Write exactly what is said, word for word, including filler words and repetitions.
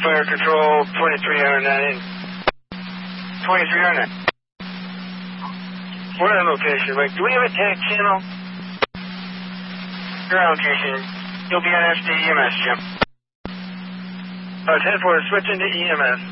Fire Control, twenty-three R nine. twenty-three R nine. We're on location, Mike. Do we have a tag channel? You're on location. You'll be on S D E M S, Jim. Uh, ten four, switch into E M S.